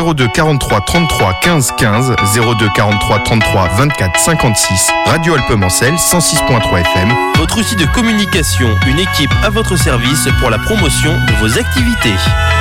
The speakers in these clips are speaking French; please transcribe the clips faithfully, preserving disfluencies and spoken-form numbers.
zéro deux quarante-trois trente-trois quinze quinze, zéro deux quarante-trois trente-trois vingt-quatre cinquante-six, Radio Alpemancel cent six point trois F M. Votre outil de communication, une équipe à votre service pour la promotion de vos activités.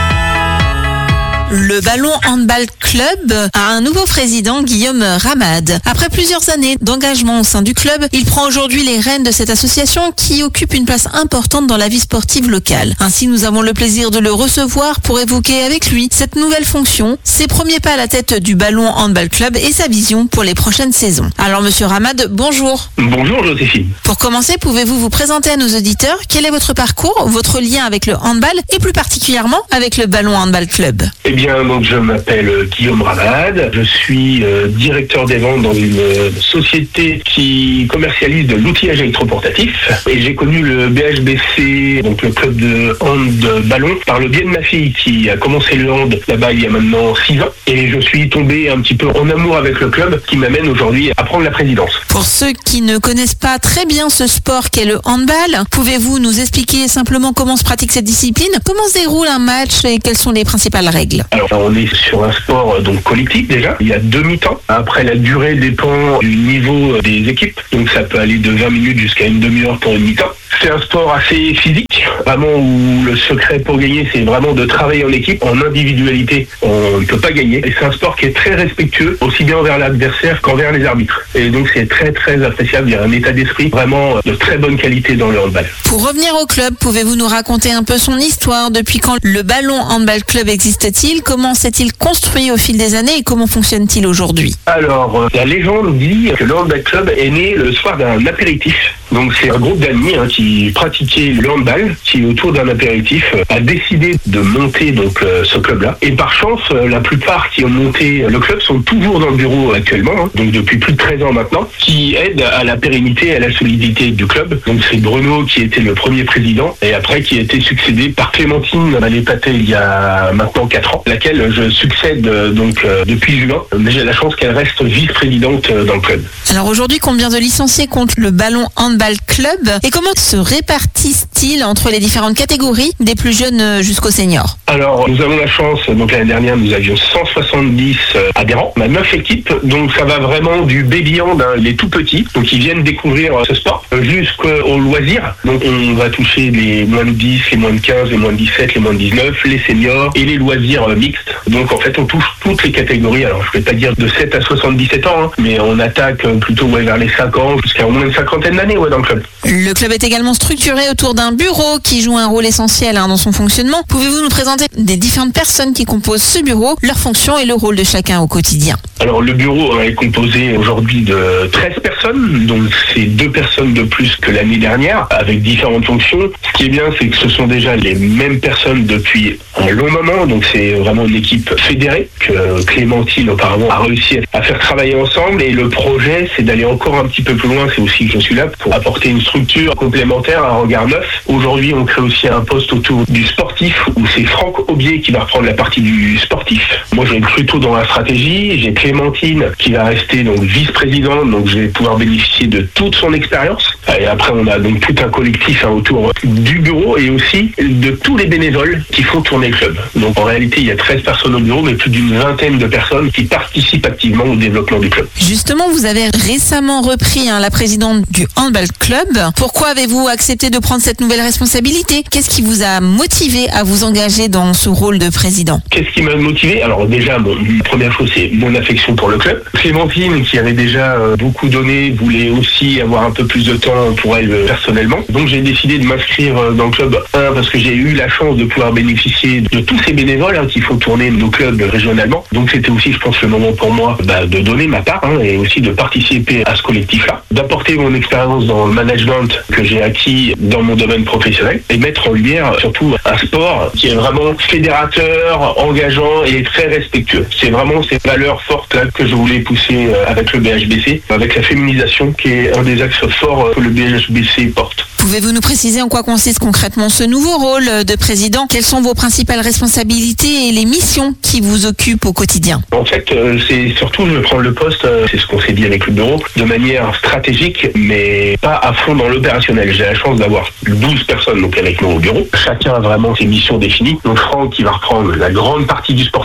Le Ballon Handball Club a un nouveau président, Guillaume Ramade. Après plusieurs années d'engagement au sein du club, il prend aujourd'hui les rênes de cette association qui occupe une place importante dans la vie sportive locale. Ainsi, nous avons le plaisir de le recevoir pour évoquer avec lui cette nouvelle fonction, ses premiers pas à la tête du Ballon Handball Club et sa vision pour les prochaines saisons. Alors, monsieur Ramade, bonjour. Bonjour, Joséphine. Pour commencer, pouvez-vous vous présenter à nos auditeurs? Quel est votre parcours, votre lien avec le handball et plus particulièrement avec le Ballon Handball Club? Eh bien, donc, je m'appelle Guillaume Ramade. Je suis euh, directeur des ventes dans une euh, société qui commercialise de l'outillage électroportatif. Et j'ai connu le B H B C, donc le club de hand ballon, par le biais de ma fille qui a commencé le hand là-bas il y a maintenant six ans. Et je suis tombé un petit peu en amour avec le club qui m'amène aujourd'hui à prendre la présidence. Pour ceux qui ne connaissent pas très bien ce sport qu'est le handball, pouvez-vous nous expliquer simplement comment se pratique cette discipline? Comment se déroule un match et quelles sont les principales règles? Alors, on est sur un sport donc collectif déjà. Il y a deux mi-temps. Après, la durée dépend du niveau des équipes. Donc, ça peut aller de vingt minutes jusqu'à une demi-heure pour une mi-temps. C'est un sport assez physique, vraiment où le secret pour gagner, c'est vraiment de travailler en équipe. En individualité, on ne peut pas gagner. Et c'est un sport qui est très respectueux, aussi bien envers l'adversaire qu'envers les arbitres. Et donc, c'est très, très appréciable. Il y a un état d'esprit vraiment de très bonne qualité dans le handball. Pour revenir au club, pouvez-vous nous raconter un peu son histoire? Depuis quand le Ballon Handball Club existe-t-il? Comment s'est-il construit au fil des années et comment fonctionne-t-il aujourd'hui? Alors, la légende dit que le handball club est né le soir d'un apéritif. Donc, c'est un groupe d'amis hein, qui pratiquait le handball, qui autour d'un apéritif a décidé de monter donc euh, ce club-là. Et par chance, euh, la plupart qui ont monté le club sont toujours dans le bureau actuellement, hein, donc depuis plus de treize ans maintenant, qui aident à la pérennité et à la solidité du club. Donc, c'est Bruno qui était le premier président et après qui a été succédé par Clémentine Malépaté il y a maintenant quatre ans, laquelle je succède euh, donc euh, depuis juin. Mais j'ai la chance qu'elle reste vice-présidente euh, dans le club. Alors aujourd'hui, combien de licenciés compte le Ballon Handball Club et comment se répartissent-ils entre les différentes catégories, des plus jeunes jusqu'aux seniors? Alors, nous avons la chance, donc l'année dernière, nous avions cent soixante-dix euh, adhérents, on a neuf équipes, donc ça va vraiment du baby hand, hein, les tout petits, donc ils viennent découvrir euh, ce sport, euh, jusqu'au loisir. Donc on va toucher les moins de dix, les moins de quinze, les moins de dix-sept, les moins de dix-neuf, les seniors et les loisirs euh, mixtes. Donc en fait, on touche toutes les catégories. Alors je ne vais pas dire de sept à soixante-dix-sept ans, hein, mais on attaque euh, plutôt ouais, vers les cinq ans, jusqu'à au moins une cinquantaine d'années ouais, dans le club. Le club est également structuré autour d'un bureau qui joue un rôle essentiel hein, dans son fonctionnement. Pouvez-vous nous présenter des différentes personnes qui composent ce bureau, leurs fonctions et le rôle de chacun au quotidien? Alors le bureau hein, est composé aujourd'hui de treize personnes, donc c'est deux personnes de plus que l'année dernière, avec différentes fonctions. Ce qui est bien, c'est que ce sont déjà les mêmes personnes depuis un long moment, donc c'est vraiment une équipe fédérée que Clémentine auparavant a réussi à faire travailler ensemble et le projet c'est d'aller encore un petit peu plus loin, c'est aussi que je suis là pour apporter une structure complémentaire, un regard neuf. Aujourd'hui on crée aussi un poste autour du sportif où c'est Franck Aubier qui va reprendre la partie du sportif. Moi j'ai plutôt dans la stratégie, j'ai Clémentine qui va rester donc vice-présidente, donc je vais pouvoir bénéficier de toute son expérience. Et après on a donc tout un collectif hein, autour du bureau et aussi de tous les bénévoles qui font tourner le club. Donc en réalité il y a treize personnes au bureau mais plus d'une vingtaine de personnes qui participent activement au développement du club. Justement vous avez récemment repris hein, la présidente du Handball Club. Pourquoi avez-vous accepté de prendre cette nouvelle responsabilité? Qu'est-ce qui vous a motivé à vous engager dans ce rôle de président? Qu'est-ce qui m'a motivé? Alors déjà, bon, la première chose, c'est mon affection pour le club. Clémentine, qui avait déjà euh, beaucoup donné, voulait aussi avoir un peu plus de temps pour elle euh, personnellement. Donc j'ai décidé de m'inscrire euh, dans le club. Un, parce que j'ai eu la chance de pouvoir bénéficier de tous ces bénévoles hein, qui font tourner nos clubs régionalement. Donc c'était aussi, je pense, le moment pour moi bah, de donner ma part hein, et aussi de participer à ce collectif-là, d'apporter mon expérience dans le management que j'ai acquis dans mon domaine professionnel et mettre en lumière surtout un sport qui est vraiment fédérateur, engageant et très respectueux. C'est vraiment ces valeurs fortes là que je voulais pousser avec le B H B C, avec la féminisation qui est un des axes forts que le B H B C porte. Pouvez-vous nous préciser en quoi consiste concrètement ce nouveau rôle de président? Quelles sont vos principales responsabilités et les missions qui vous occupent au quotidien? En fait, euh, c'est surtout, je vais prendre le poste, euh, c'est ce qu'on s'est dit avec le bureau, de manière stratégique, mais pas à fond dans l'opérationnel. J'ai la chance d'avoir douze personnes donc avec nous au bureau. Chacun a vraiment ses missions définies. Donc Franck qui va reprendre la grande partie du sportif,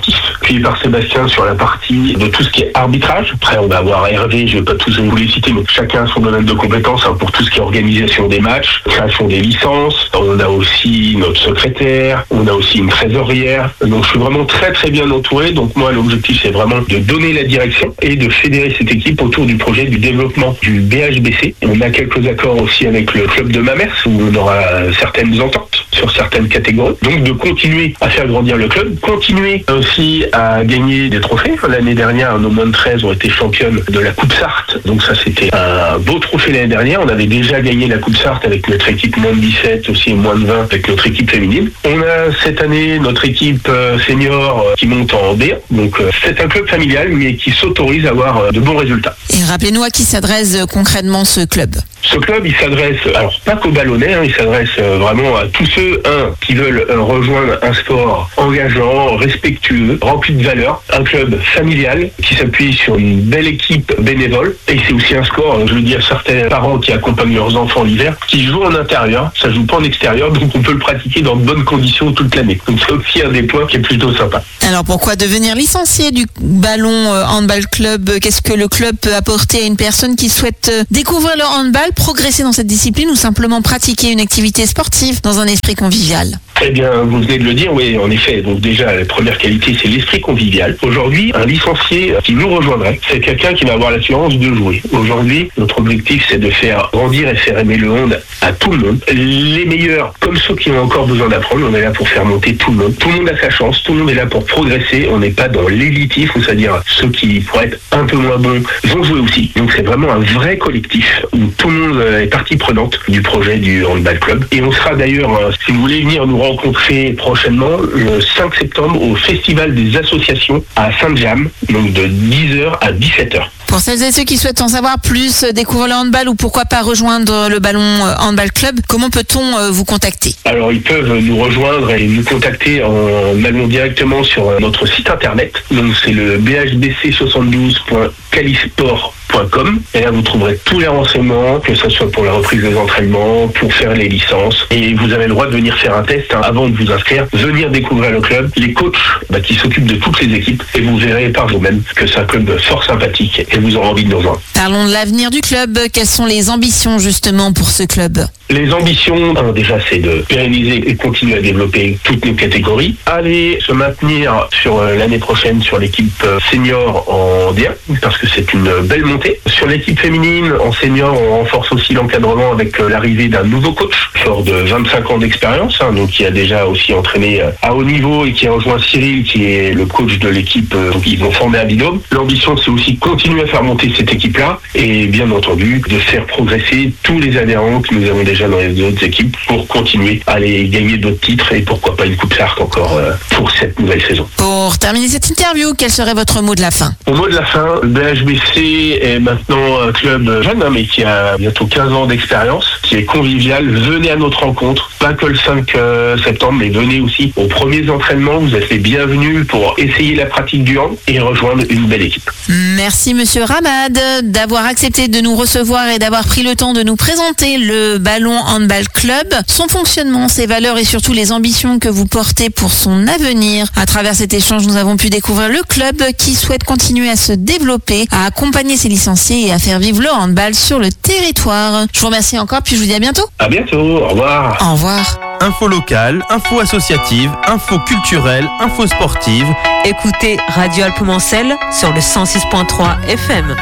puis par Sébastien sur la partie de tout ce qui est arbitrage. Après, on va avoir Hervé, je ne vais pas tous vous les citer, mais chacun a son domaine de compétences hein, pour tout ce qui est organisation des matchs, création des licences. On a aussi notre secrétaire, on a aussi une trésorière. Donc je suis vraiment très très bien entouré. Donc moi, l'objectif, c'est vraiment de donner la direction et de fédérer cette équipe autour du projet du développement du B H B C. On a quelques accords aussi avec le club de Mamers où on aura certaines ententes sur certaines catégories. Donc de continuer à faire grandir le club, continuer aussi à gagner des trophées. L'année dernière, nos moins de treize ont été championnes de la Coupe Sarthe. Donc ça, c'était un beau trophée l'année dernière. On avait déjà gagné la Coupe Sarthe avec notre équipe moins de dix-sept, aussi moins de vingt avec notre équipe féminine. On a cette année notre équipe senior qui monte en B un. Donc c'est un club familial mais qui s'autorise à avoir de bons résultats. Et rappelez-nous à qui s'adresse concrètement ce club. Ce club, il s'adresse, alors pas qu'aux ballonnets, hein, il s'adresse vraiment à tous ceux, un, qui veulent euh, rejoindre un sport engageant, respectueux, rempli de valeurs, un club familial qui s'appuie sur une belle équipe bénévole. Et c'est aussi un sport, je le dis à certains parents qui accompagnent leurs enfants l'hiver, qui jouent en intérieur, ça joue pas en extérieur, donc on peut le pratiquer dans de bonnes conditions toute l'année. Donc c'est aussi un des points qui est plutôt sympa. Alors pourquoi devenir licencié du ballon handball club? Qu'est-ce que le club peut apporter à une personne qui souhaite découvrir le handball, progresser dans cette discipline ou simplement pratiquer une activité sportive dans un esprit convivial? Eh bien, vous venez de le dire, oui, en effet. Donc déjà, la première qualité, c'est l'esprit convivial. Aujourd'hui, un licencié qui nous rejoindrait, c'est quelqu'un qui va avoir l'assurance de jouer. Aujourd'hui, notre objectif, c'est de faire grandir et faire aimer le hand à tout le monde. Les meilleurs, comme ceux qui ont encore besoin d'apprendre, on est là pour faire monter tout le monde. Tout le monde a sa chance, tout le monde est là pour progresser. On n'est pas dans l'élitisme, c'est-à-dire ceux qui pourraient être un peu moins bons vont jouer aussi. Donc c'est vraiment un vrai collectif où tout le monde est partie prenante du projet du handball club. Et on sera d'ailleurs, si vous voulez venir nous rencontrer prochainement, le cinq septembre au Festival des associations à Saint-James, donc de dix heures à dix-sept heures. Pour celles et ceux qui souhaitent en savoir plus, découvrir le handball ou pourquoi pas rejoindre le ballon handball club, comment peut-on vous contacter? Alors ils peuvent nous rejoindre et nous contacter en allant directement sur notre site internet. Donc c'est le b h b c soixante-douze point calisport point com et là vous trouverez tous les renseignements, que ce soit pour la reprise des entraînements, pour faire les licences, et vous avez le droit de venir faire un test hein, avant de vous inscrire, venir découvrir le club, les coachs bah, qui s'occupent de toutes les équipes, et vous verrez par vous-même que c'est un club fort sympathique et vous aurez envie de nous rejoindre. Parlons de l'avenir du club. Quelles sont les ambitions justement pour ce club? Les ambitions, hein, déjà, c'est de pérenniser et continuer à développer toutes nos catégories. Aller se maintenir sur euh, l'année prochaine sur l'équipe euh, senior en D un, parce que c'est une belle montée. Sur l'équipe féminine, en senior, on renforce aussi l'encadrement avec euh, l'arrivée d'un nouveau coach, fort de vingt-cinq ans d'expérience, hein, donc qui a déjà aussi entraîné euh, à haut niveau et qui a rejoint Cyril, qui est le coach de l'équipe euh, qu'ils vont former à Bidôme. L'ambition, c'est aussi continuer à faire monter cette équipe-là et bien entendu de faire progresser tous les adhérents que nous avons déjà dans les autres équipes pour continuer à aller gagner d'autres titres et pourquoi pas une Coupe Sarthe encore euh, pour cette nouvelle saison. Pour terminer cette interview, quel serait votre mot de la fin? Au mot de la fin, le B H B C est maintenant un club jeune hein, mais qui a bientôt quinze ans d'expérience, qui est convivial. Venez à notre rencontre, pas que le cinq septembre, mais venez aussi aux premiers entraînements. Vous êtes les bienvenus pour essayer la pratique du hand et rejoindre une belle équipe. Merci Monsieur Ramad d'avoir accepté de nous recevoir et d'avoir pris le temps de nous présenter le ballon handball club, son fonctionnement, ses valeurs et surtout les ambitions que vous portez pour son avenir. À travers cet échange, nous avons pu découvrir le club qui souhaite continuer à se développer, à accompagner ses licenciés et à faire vivre le handball sur le territoire. Je vous remercie encore puis je vous dis à bientôt. À bientôt, au revoir. Au revoir. Info locale, info associative, info culturelle, info sportive. Écoutez Radio Alpes-Mancel sur le cent six point trois F M.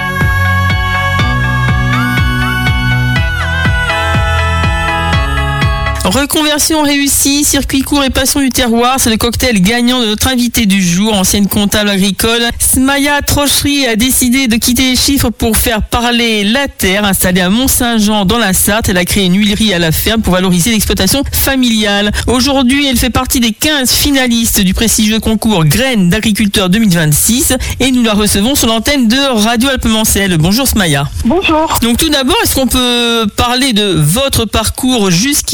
Reconversion réussie, circuit court et passion du terroir, c'est le cocktail gagnant de notre invité du jour, ancienne comptable agricole. Smaya Trochery a décidé de quitter les chiffres pour faire parler la terre. Installée à Mont-Saint-Jean dans la Sarthe, elle a créé une huilerie à la ferme pour valoriser l'exploitation familiale. Aujourd'hui, elle fait partie des quinze finalistes du prestigieux concours Graines d'agriculteurs deux mille vingt-six et nous la recevons sur l'antenne de Radio Alpes-Mancel. Bonjour Smaya. Bonjour. Donc tout d'abord, est-ce qu'on peut parler de votre parcours jusqu'ici?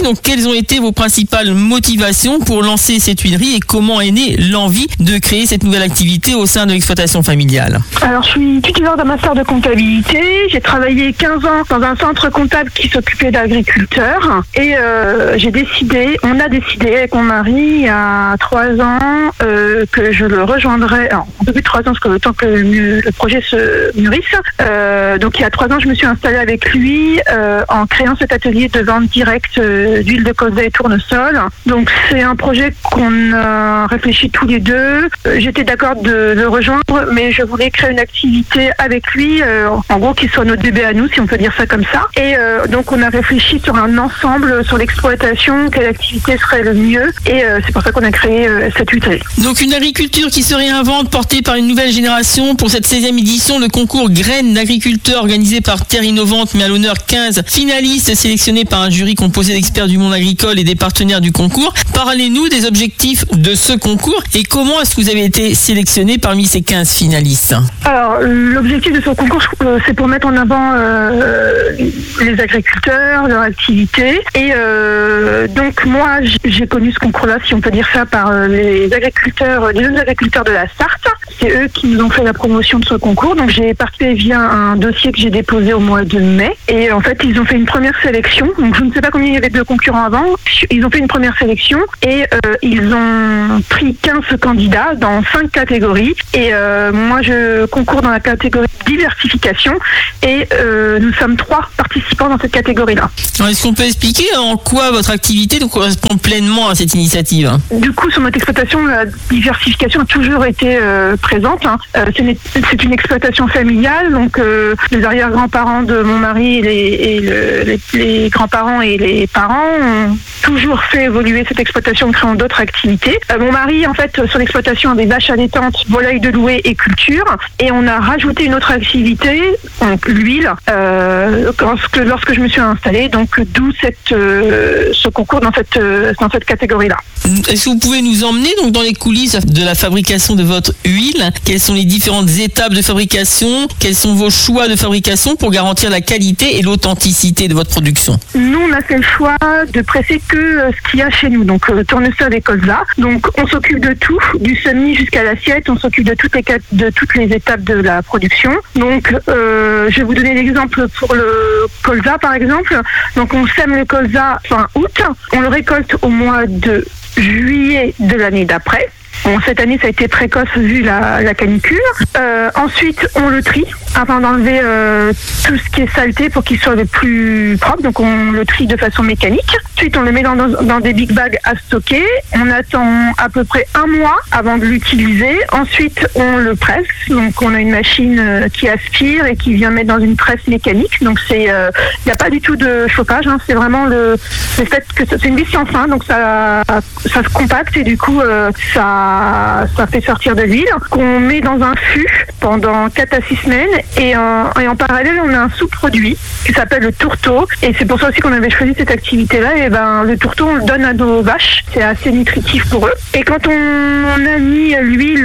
Donc, quelles ont été vos principales motivations pour lancer cette huilerie et comment est née l'envie de créer cette nouvelle activité au sein de l'exploitation familiale? Alors, je suis titulaire d'un master de comptabilité. J'ai travaillé quinze ans dans un centre comptable qui s'occupait d'agriculteurs. Et euh, j'ai décidé, on a décidé avec mon mari il y a trois ans euh, que je le rejoindrais. Alors, un peu plus de trois ans, parce que le temps que le, le projet se mûrisse. Euh, donc, il y a trois ans, je me suis installée avec lui euh, en créant cet atelier de vente directe euh, d'huile de colza et tournesol. Donc, c'est un projet qu'on a réfléchi tous les deux. Euh, j'étais d'accord de le rejoindre, mais je voulais créer une activité avec lui, euh, en gros, qui soit notre bébé à nous, si on peut dire ça comme ça. Et euh, donc, on a réfléchi sur un ensemble, sur l'exploitation, quelle activité serait le mieux. Et euh, c'est pour ça qu'on a créé euh, cette huilerie. Donc, une agriculture qui se réinvente, portée par une nouvelle génération pour cette seizième édition, le concours Graines d'agriculteurs organisé par Terre Innovante met à l'honneur quinze finalistes sélectionnés par un jury composé d'experts du monde agricole et des partenaires du concours. Parlez-nous des objectifs de ce concours et comment est-ce que vous avez été sélectionné parmi ces quinze finalistes? Alors, l'objectif de ce concours, c'est pour mettre en avant euh, les agriculteurs, leur activité. Et euh, donc, moi, j'ai connu ce concours-là, si on peut dire ça, par les agriculteurs, les jeunes agriculteurs de la Sarthe. C'est eux qui nous ont fait la promotion de ce concours. Donc, j'ai participé via un dossier que j'ai déposé au mois de mai. Et en fait, ils ont fait une première sélection. Donc, je ne sais pas combien il y avait de concurrents avant. Ils ont fait une première sélection et euh, ils ont pris quinze candidats dans cinq catégories. Et euh, moi, je concours dans la catégorie diversification. Et euh, nous sommes trois participants dans cette catégorie-là. Alors, est-ce qu'on peut expliquer en quoi votre activité correspond pleinement à cette initiative? Du coup, sur notre exploitation, la diversification a toujours été euh, présente. Hein. Euh, c'est, une, c'est une exploitation familiale. Donc, euh, les arrière-grands-parents de mon mari et, les, et le, les, les grands-parents et les parents ont toujours fait évoluer cette exploitation en créant d'autres activités. Euh, mon mari, en fait, sur l'exploitation, a des vaches allaitantes, volailles de louée et culture. Et on a rajouté une autre activité, donc l'huile, euh, lorsque, lorsque je me suis installée. Donc, d'où cette, euh, ce concours dans cette, euh, dans cette catégorie-là. Est-ce que vous pouvez nous emmener donc dans les coulisses de la fabrication de votre huile? Quelles sont les différentes étapes de fabrication? Quels sont vos choix de fabrication pour garantir la qualité et l'authenticité de votre production? Nous, on a fait le choix de presser que euh, ce qu'il y a chez nous, donc euh, tournesol et colza. Donc, on s'occupe de tout, du semis jusqu'à l'assiette. On s'occupe de toutes les de toutes les étapes de la production. Donc, euh, je vais vous donner l'exemple pour le colza, par exemple. Donc, on sème le colza fin août. On le récolte au mois de juillet de l'année d'après. Bon, cette année, ça a été précoce vu la, la canicule. Euh, ensuite, on le trie afin d'enlever euh, tout ce qui est saleté pour qu'il soit le plus propre. Donc, on le trie de façon mécanique. Ensuite, on le met dans, dans des big bags à stocker. On attend à peu près un mois avant de l'utiliser. Ensuite, on le presse. Donc, on a une machine qui aspire et qui vient mettre dans une presse mécanique. Donc, c'est, il euh, n'y a pas du tout de chauffage. Hein. C'est vraiment le, le fait que c'est une vis sans fin. Donc, ça, ça se compacte et du coup, euh, ça ça fait sortir de l'huile qu'on met dans un fût pendant quatre à six semaines et en, et en parallèle on a un sous-produit qui s'appelle le tourteau et c'est pour ça aussi qu'on avait choisi cette activité-là. Et ben le tourteau on le donne à nos vaches, c'est assez nutritif pour eux. Et quand on, on a mis l'huile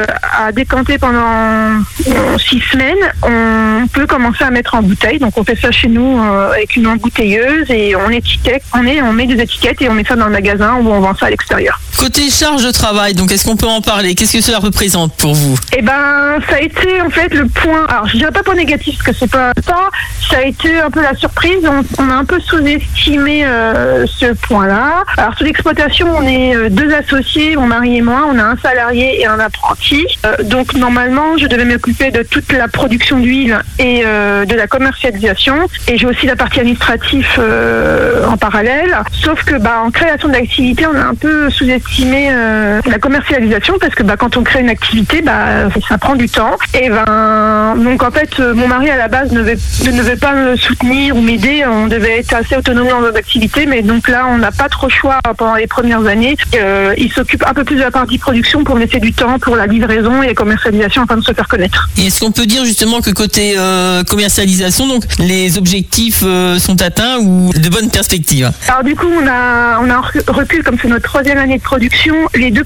à décanter pendant six semaines, on peut commencer à mettre en bouteille. Donc on fait ça chez nous euh, avec une embouteilleuse et on étiquette, on, est, on met des étiquettes et on met ça dans le magasin ou on vend ça à l'extérieur. Côté charge de travail, donc est-ce qu'on peut en parler? Qu'est-ce que cela représente pour vous? Eh ben, ça a été en fait le point. Alors, je dirais pas point négatif parce que c'est pas ça. Ça a été un peu la surprise. On, on a un peu sous-estimé euh, ce point-là. Alors, sur l'exploitation, on est euh, deux associés, mon mari et moi. On a un salarié et un apprenti. Euh, donc, normalement, je devais m'occuper de toute la production d'huile et euh, de la commercialisation. Et j'ai aussi la partie administrative euh, en parallèle. Sauf que, bah, en création d'activité, on a un peu sous-estimé euh, la commercialisation parce que bah, quand on crée une activité, bah, ça prend du temps. Et ben, donc en fait, mon mari à la base ne devait, ne devait pas me soutenir ou m'aider. On devait être assez autonome dans nos activités, mais donc là, on n'a pas trop le choix pendant les premières années. Euh, il s'occupe un peu plus de la partie production pour laisser du temps pour la livraison et la commercialisation afin de se faire connaître. Et est-ce qu'on peut dire justement que côté euh, commercialisation, donc les objectifs euh, sont atteints ou de bonnes perspectives? Alors du coup, on a on a un recul comme c'est notre troisième année de production. Les deux premières années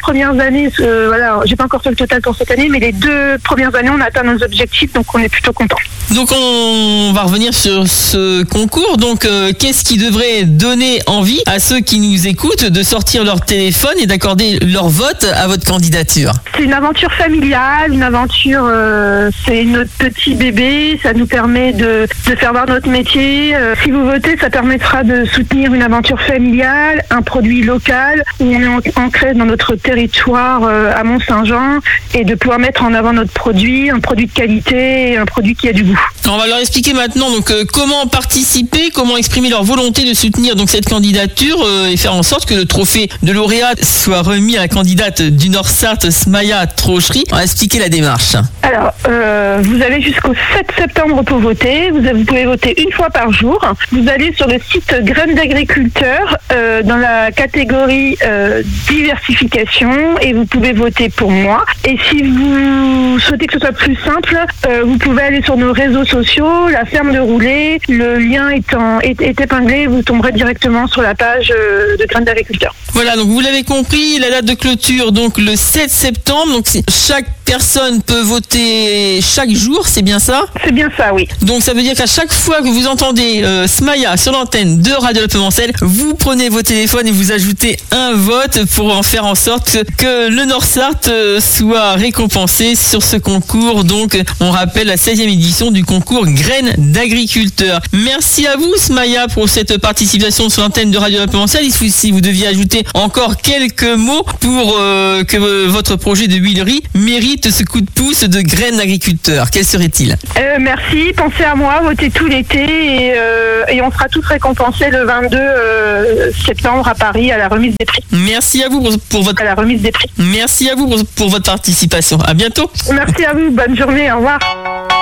année, euh, voilà, j'ai pas encore fait le total pour cette année, mais les deux premières années, on a atteint nos objectifs, donc on est plutôt content. Donc on va revenir sur ce concours. Donc euh, qu'est-ce qui devrait donner envie à ceux qui nous écoutent de sortir leur téléphone et d'accorder leur vote à votre candidature? C'est une aventure familiale, une aventure, euh, c'est notre petit bébé, ça nous permet de, de faire voir notre métier. Euh, si vous votez, ça permettra de soutenir une aventure familiale, un produit local, où on est ancré dans notre territoire euh, à Mont-Saint-Jean, et de pouvoir mettre en avant notre produit, un produit de qualité, un produit qui a du goût. On va leur expliquer maintenant donc euh, comment participer, comment exprimer leur volonté de soutenir donc cette candidature euh, et faire en sorte que le trophée de lauréat soit remis à la candidate du Nord-Sarthe, Smaya Trochery. On va expliquer la démarche. Alors, euh, vous avez jusqu'au sept septembre pour voter. Vous, avez, vous pouvez voter une fois par jour. Vous allez sur le site Graines d'agriculteurs euh, dans la catégorie euh, diversification, et vous pouvez voter pour moi. Et si vous souhaitez que ce soit plus simple, euh, vous pouvez aller sur nos réseaux sociaux, la ferme de Roulet. Le lien étant, est, est épinglé, vous tomberez directement sur la page euh, de Graines d'agriculteurs. Voilà, donc vous l'avez compris, la date de clôture, donc le sept septembre. Donc chaque personne peut voter chaque jour, c'est bien ça? C'est bien ça, oui. Donc ça veut dire qu'à chaque fois que vous entendez euh, Smaya sur l'antenne de Radio Alpemancel, vous prenez vos téléphones et vous ajoutez un vote pour en faire en sorte que le Nord-Sarthe euh, soit récompensé sur ce concours. Donc on rappelle la seizième édition du concours Graines d'agriculteurs. Merci à vous Smaya pour cette participation sur l'antenne de Radio Alpemancel. Si vous deviez ajouter encore quelques mots pour euh, que euh, votre projet de huilerie mérite ce coup de pouce de Graines d'agriculteurs, quel serait-il? euh, Merci, pensez à moi, votez tout l'été, et, euh, et on sera tous récompensés le vingt-deux euh, septembre à Paris à la remise des prix. Merci à vous pour, pour votre à la remise des prix. Merci à vous pour, pour votre participation. À bientôt. Merci à vous, bonne journée, au revoir.